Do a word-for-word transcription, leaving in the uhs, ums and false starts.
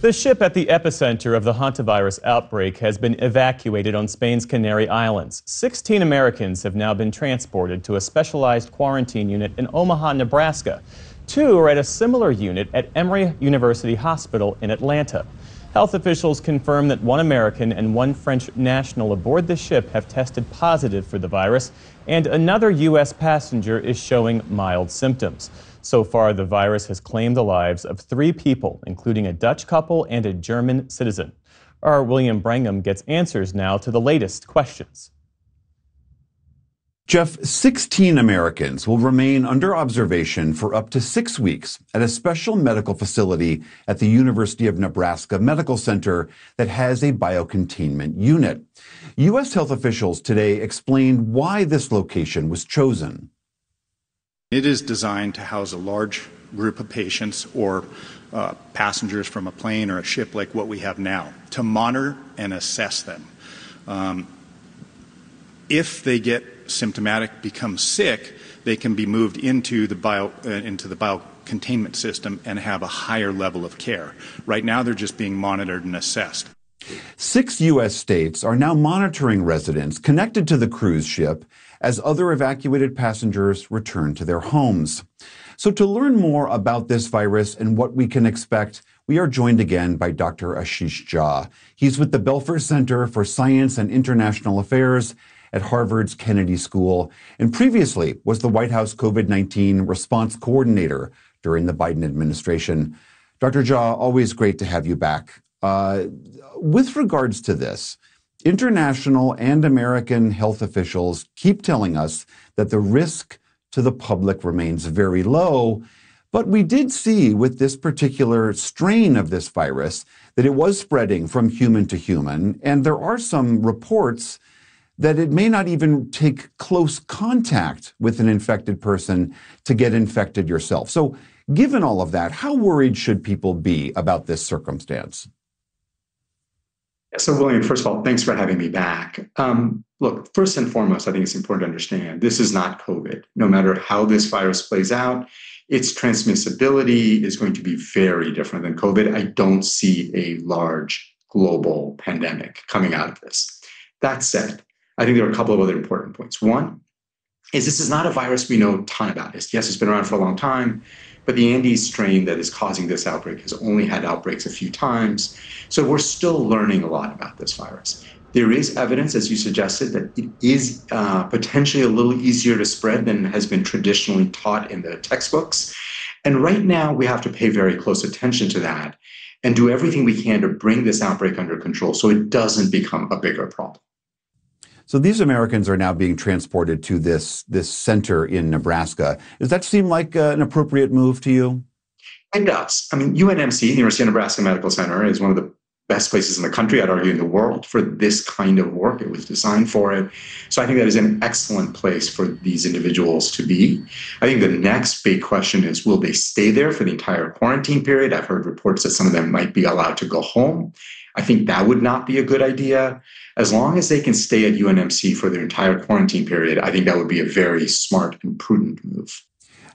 The ship at the epicenter of the hantavirus outbreak has been evacuated on Spain's Canary Islands. sixteen Americans have now been transported to a specialized quarantine unit in Omaha, Nebraska. Two are at a similar unit at Emory University Hospital in Atlanta. Health officials confirm that one American and one French national aboard the ship have tested positive for the virus, and another U S passenger is showing mild symptoms. So far, the virus has claimed the lives of three people, including a Dutch couple and a German citizen. Our William Brangham gets answers now to the latest questions. Jeff, sixteen Americans will remain under observation for up to six weeks at a special medical facility at the University of Nebraska Medical Center that has a biocontainment unit. U S health officials today explained why this location was chosen. It is designed to house a large group of patients or uh, passengers from a plane or a ship like what we have now, to monitor and assess them. Um, if they get symptomatic, become sick, they can be moved into the bio uh, into the biocontainment system and have a higher level of care. Right now, they're just being monitored and assessed. Six U S states are now monitoring residents connected to the cruise ship as other evacuated passengers return to their homes. So to learn more about this virus and what we can expect, we are joined again by Doctor Ashish Jha. He's with the Belfer Center for Science and International Affairs at Harvard's Kennedy School, and previously was the White House COVID nineteen response coordinator during the Biden administration. Doctor Jha, always great to have you back. Uh, with regards to this, international and American health officials keep telling us that the risk to the public remains very low, but we did see with this particular strain of this virus that it was spreading from human to human, and there are some reports that it may not even take close contact with an infected person to get infected yourself. So given all of that, how worried should people be about this circumstance? So, William, first of all, thanks for having me back. Um, look, first and foremost, I think it's important to understand this is not COVID. No matter how this virus plays out, its transmissibility is going to be very different than COVID. I don't see a large global pandemic coming out of this. That said, I think there are a couple of other important points. One is this is not a virus we know a ton about. Yes, it's been around for a long time, but the Andes strain that is causing this outbreak has only had outbreaks a few times. So we're still learning a lot about this virus. There is evidence, as you suggested, that it is uh, potentially a little easier to spread than has been traditionally taught in the textbooks. And right now, we have to pay very close attention to that and do everything we can to bring this outbreak under control so it doesn't become a bigger problem. So these Americans are now being transported to this, this center in Nebraska. Does that seem like uh, an appropriate move to you? It does. I mean, U N M C, the University of Nebraska Medical Center, is one of the best places in the country, I'd argue in the world, for this kind of work. It was designed for it. So I think that is an excellent place for these individuals to be. I think the next big question is, will they stay there for the entire quarantine period? I've heard reports that some of them might be allowed to go home. I think that would not be a good idea. As long as they can stay at U N M C for their entire quarantine period, I think that would be a very smart and prudent move.